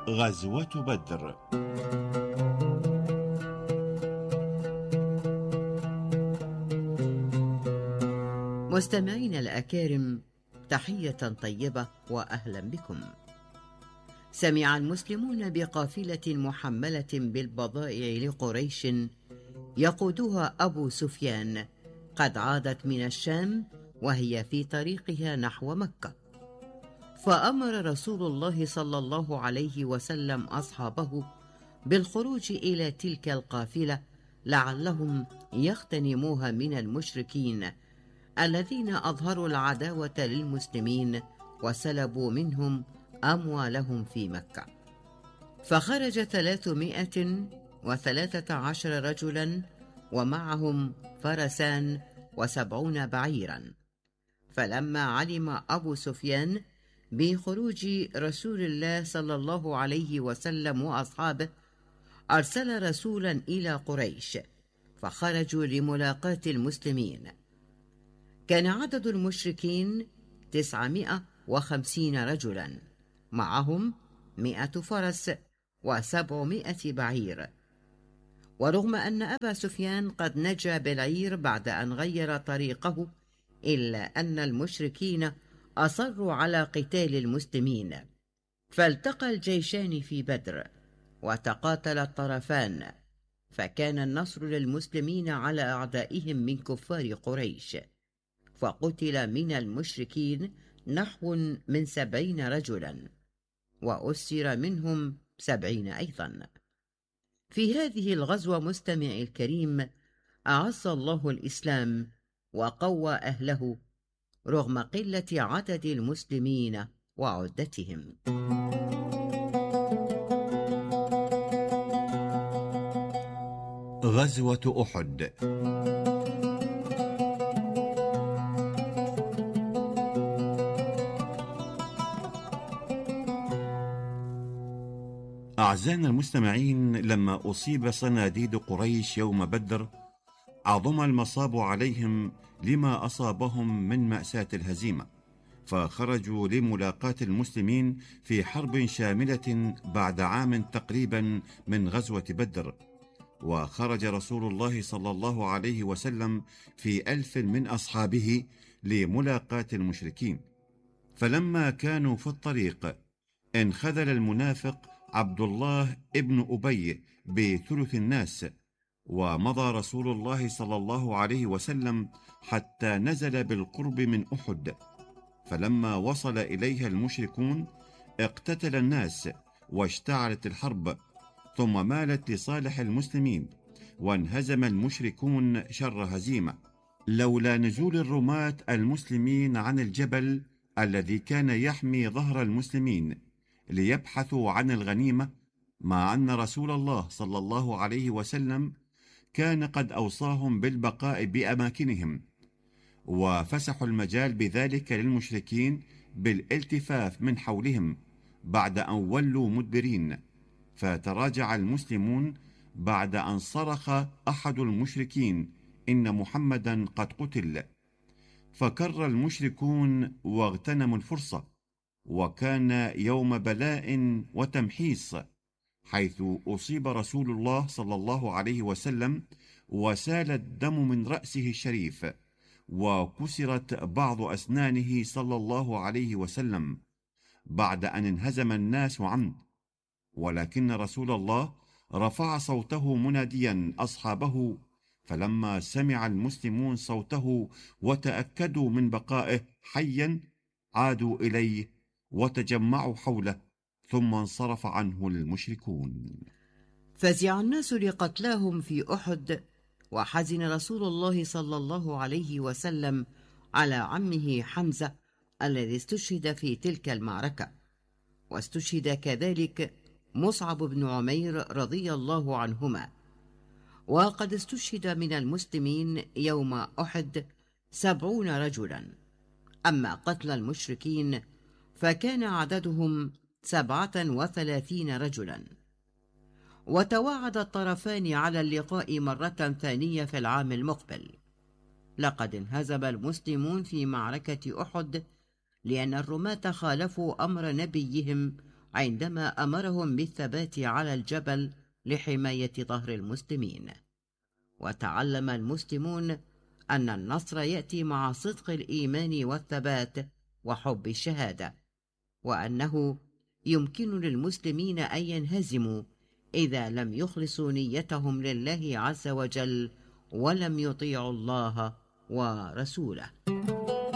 غزوة بدر. مستمعين الأكارم، تحية طيبة وأهلا بكم. سمع المسلمون بقافلة محملة بالبضائع لقريش يقودها أبو سفيان قد عادت من الشام وهي في طريقها نحو مكة، فأمر رسول الله صلى الله عليه وسلم أصحابه بالخروج إلى تلك القافلة لعلهم يغتنموها من المشركين الذين أظهروا العداوة للمسلمين وسلبوا منهم أموالهم في مكة. فخرج 313 رجلا ومعهم فرسان و70 بعيرا. فلما علم أبو سفيان بخروج رسول الله صلى الله عليه وسلم وأصحابه أرسل رسولا إلى قريش، فخرجوا لملاقاة المسلمين. كان عدد المشركين 950 رجلا، معهم 100 فرس و700 بعير. ورغم أن أبا سفيان قد نجا بالعير بعد أن غير طريقه، إلا أن المشركين أصروا على قتال المسلمين، فالتقى الجيشان في بدر وتقاتل الطرفان، فكان النصر للمسلمين على أعدائهم من كفار قريش، فقتل من المشركين نحو من 70 رجلا، وأسر منهم 70 أيضا. في هذه الغزوة مستمعي الكريم، أعز الله الإسلام وقوى أهله رغم قلة عدد المسلمين وعدتهم. غزوة أحد. أعزائنا المستمعين، لما أصيب صناديد قريش يوم بدر عظم المصاب عليهم لما أصابهم من مأساة الهزيمة، فخرجوا لملاقاة المسلمين في حرب شاملة بعد عام تقريبا من غزوة بدر. وخرج رسول الله صلى الله عليه وسلم في 1000 من أصحابه لملاقاة المشركين. فلما كانوا في الطريق انخذل المنافق عبد الله ابن أبي بثلث الناس، ومضى رسول الله صلى الله عليه وسلم حتى نزل بالقرب من أحد. فلما وصل إليها المشركون اقتتل الناس واشتعلت الحرب، ثم مالت لصالح المسلمين، وانهزم المشركون شر هزيمة، لولا نزول الرماة المسلمين عن الجبل الذي كان يحمي ظهر المسلمين ليبحثوا عن الغنيمة، مع أن رسول الله صلى الله عليه وسلم كان قد أوصاهم بالبقاء بأماكنهم، وفسحوا المجال بذلك للمشركين بالالتفاف من حولهم بعد أن ولوا مدبرين. فتراجع المسلمون بعد أن صرخ أحد المشركين إن محمدا قد قتل، فكر المشركون واغتنموا الفرصة، وكان يوم بلاء وتمحيص، حيث أصيب رسول الله صلى الله عليه وسلم وسال الدم من رأسه الشريف، وكسرت بعض أسنانه صلى الله عليه وسلم بعد أن انهزم الناس عنه. ولكن رسول الله رفع صوته مناديا أصحابه، فلما سمع المسلمون صوته وتأكدوا من بقائه حيا عادوا إليه وتجمعوا حوله، ثم انصرف عنه المشركون. فزع الناس لقتلاهم في أحد، وحزن رسول الله صلى الله عليه وسلم على عمه حمزة الذي استشهد في تلك المعركة، واستشهد كذلك مصعب بن عمير رضي الله عنهما. وقد استشهد من المسلمين يوم أحد 70 رجلا. أما قتل المشركين فكان عددهم 37 رجلا. وتواعد الطرفان على اللقاء مرة ثانية في العام المقبل. لقد انهزم المسلمون في معركة أحد لأن الرماة خالفوا أمر نبيهم عندما أمرهم بالثبات على الجبل لحماية ظهر المسلمين. وتعلم المسلمون أن النصر يأتي مع صدق الإيمان والثبات وحب الشهادة، وأنه يمكن للمسلمين أن ينهزموا إذا لم يخلصوا نيتهم لله عز وجل ولم يطيعوا الله ورسوله.